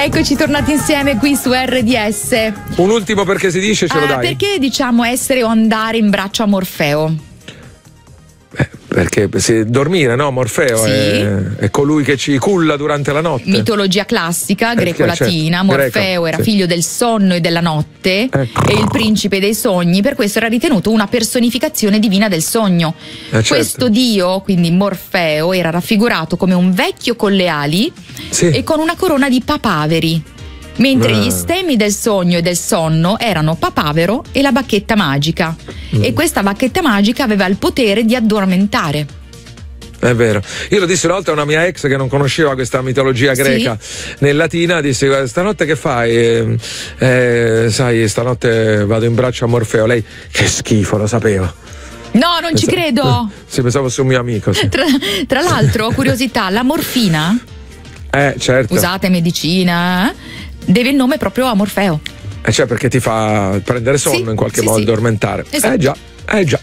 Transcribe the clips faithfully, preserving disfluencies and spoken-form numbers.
Eccoci tornati insieme qui su R D S. Un ultimo perché si dice, ce lo eh, dai? Perché diciamo essere o andare in braccio a Morfeo? Eh, perché se dormire, no? Morfeo Sì. è, è colui che ci culla durante la notte. Mitologia classica, Eh, greco-latina. certo. Morfeo Greco, era sì. figlio del sonno e della notte, Ecco. e il principe dei sogni, per questo era ritenuto una personificazione divina del sogno. Eh, certo. Questo dio, quindi Morfeo, era raffigurato come un vecchio con le ali Sì. e con una corona di papaveri, mentre Ah. gli stemmi del sogno e del sonno erano papavero e la bacchetta magica. Mm. E questa bacchetta magica aveva il potere di addormentare. È vero, io lo dissi una volta a una mia ex che non conosceva questa mitologia greca. Sì. Nel latina dissi: stanotte che fai? Eh, eh, sai, stanotte vado in braccio a Morfeo. Lei: che schifo, lo sapevo. No, non ci credo. Sì, pensavo fosse un mio amico, sì. Tra, tra l'altro, curiosità, la morfina, Eh, certo. usata in medicina, eh, deve il nome proprio a Morfeo. Eh, cioè, perché ti fa prendere sonno, Sì, in qualche sì, modo, sì. addormentare. Esatto. Eh già, eh già.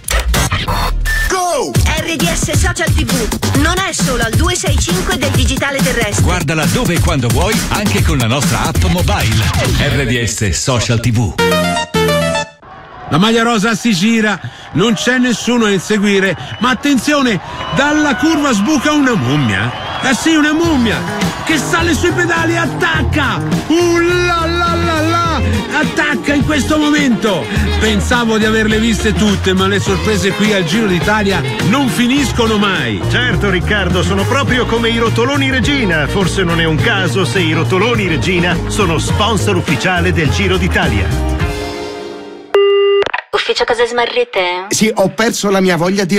R D S Social ti vu non è solo al due sei cinque del digitale terrestre. Guardala dove e quando vuoi, anche con la nostra app mobile. R D S Social ti vu. La maglia rosa si gira, non c'è nessuno a inseguire, ma attenzione, dalla curva sbuca una mummia. Eh sì, una mummia che sale sui pedali e attacca. Uh la la la la, attacca in questo momento. Pensavo di averle viste tutte, ma le sorprese qui al Giro d'Italia non finiscono mai. Certo Riccardo, sono proprio come i rotoloni Regina. Forse non è un caso se i rotoloni Regina sono sponsor ufficiale del Giro d'Italia. Ufficio Case Smarrite? Sì, ho perso la mia voglia di